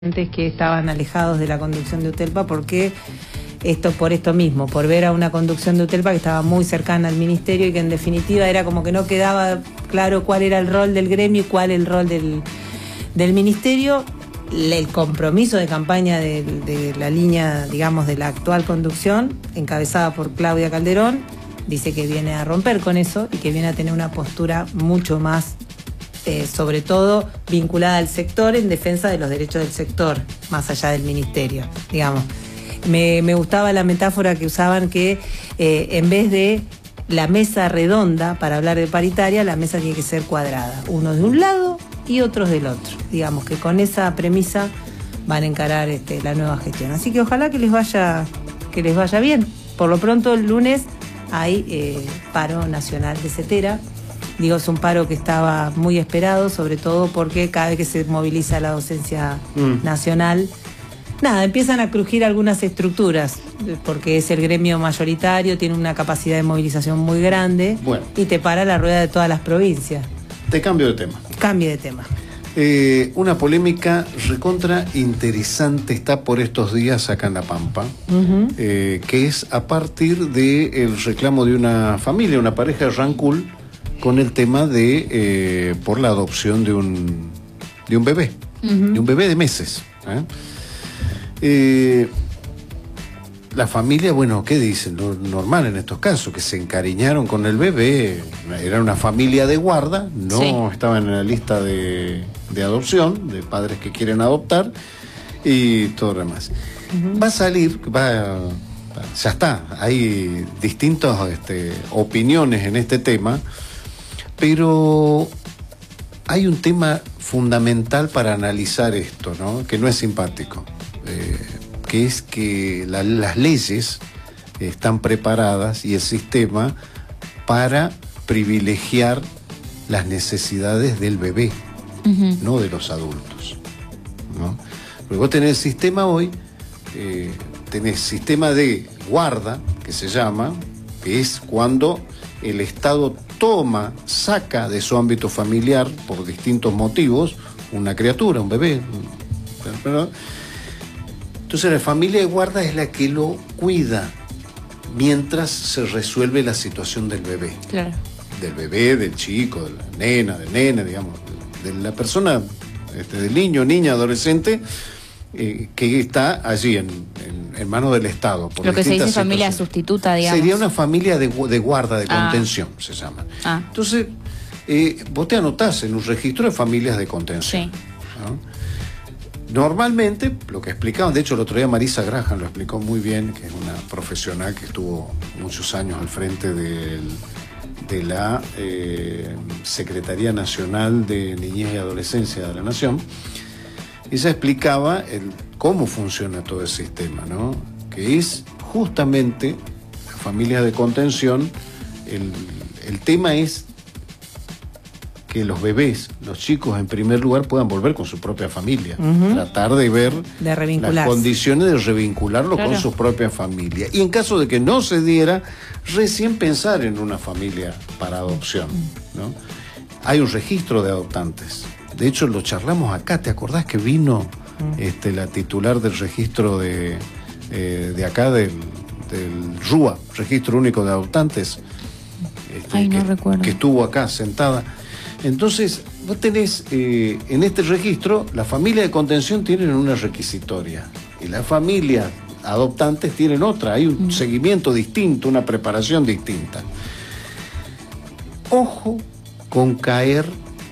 que estaban alejados de la conducción de UTELPA por esto mismo, por ver a una conducción de UTELPA que estaba muy cercana al ministerio y que en definitiva era como que no quedaba claro cuál era el rol del gremio y cuál el rol del ministerio. El compromiso de campaña de la línea, digamos, de la actual conducción, encabezada por Claudia Calderón, dice que viene a romper con eso y que viene a tener una postura mucho más sobre todo vinculada al sector, en defensa de los derechos del sector, más allá del ministerio, digamos. Me gustaba la metáfora que usaban, que en vez de la mesa redonda para hablar de paritaria, la mesa tiene que ser cuadrada, uno de un lado y otros del otro. Digamos que con esa premisa van a encarar la nueva gestión. Así que ojalá que les vaya bien. Por lo pronto el lunes hay paro nacional de CETERA. Digo, es un paro que estaba muy esperado, sobre todo porque cada vez que se moviliza la docencia nacional, empiezan a crujir algunas estructuras, porque es el gremio mayoritario, tiene una capacidad de movilización muy grande, y te para la rueda de todas las provincias. Te cambio de tema. Cambio de tema. Una polémica recontra interesante está por estos días acá en La Pampa, que es a partir del reclamo de una familia, una pareja de Rancul, con el tema de por la adopción de un bebé, de un bebé de meses. La familia, bueno, ¿qué dicen? Lo normal en estos casos, que se encariñaron con el bebé, era una familia de guarda, no estaban en la lista de adopción, de padres que quieren adoptar, y todo lo demás. Va a salir, ya está, hay distintas opiniones en este tema, pero hay un tema fundamental para analizar esto, ¿no? Que no es simpático, que es que las leyes están preparadas y el sistema para privilegiar las necesidades del bebé, no de los adultos, ¿no? Luego tenés el sistema hoy, tenés sistema de guarda, que se llama, que es cuando el Estado saca de su ámbito familiar, por distintos motivos, una criatura, un bebé. Entonces la familia de guarda es la que lo cuida mientras se resuelve la situación del bebé. Claro. Del bebé, del chico, de la nena, del nene, digamos, de la persona, del niño, niña, adolescente, que está allí en manos del Estado. Por lo que se dice familia sustituta, digamos. Sería una familia de guarda, de contención, se llama. Entonces, vos te anotás en un registro de familias de contención. Sí. ¿No? Normalmente, lo que explicaban, de hecho el otro día Marisa Graham lo explicó muy bien, que es una profesional que estuvo muchos años al frente de la Secretaría Nacional de Niñez y Adolescencia de la Nación. Ella explicaba cómo funciona todo el sistema, ¿no? Que es justamente las familias de contención, el tema es que los bebés, los chicos en primer lugar puedan volver con su propia familia, tratar de ver las condiciones de revincularlo con su propia familia. Y en caso de que no se diera, recién pensar en una familia para adopción, ¿no? Hay un registro de adoptantes. De hecho, lo charlamos acá. ¿Te acordás que vino la titular del registro de acá, del RUA, Registro Único de Adoptantes? No recuerdo. Que estuvo acá sentada. Entonces, vos tenés en este registro, la familia de contención tienen una requisitoria y las familias adoptantes tienen otra. Hay un seguimiento distinto, una preparación distinta. Ojo con caer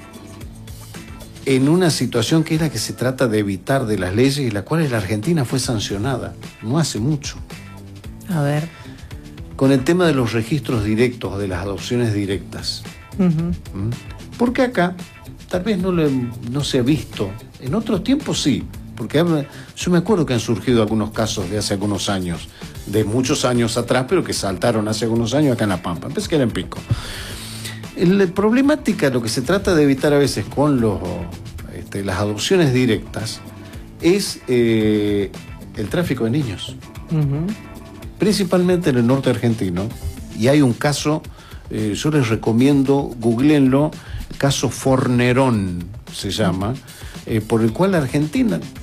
en una situación que es la que se trata de evitar de las leyes y la cual la Argentina fue sancionada no hace mucho. A ver. Con el tema de los registros directos, de las adopciones directas. Porque acá tal vez no se ha visto. En otros tiempos sí, porque yo me acuerdo que han surgido algunos casos de hace algunos años, de muchos años atrás, pero que saltaron hace algunos años acá en La Pampa. Pensé que era en Pico. La problemática, lo que se trata de evitar a veces con las adopciones directas, es el tráfico de niños. Principalmente en el norte argentino. Y hay un caso, yo les recomiendo, googleenlo, caso Fornerón se llama, por el cual Argentina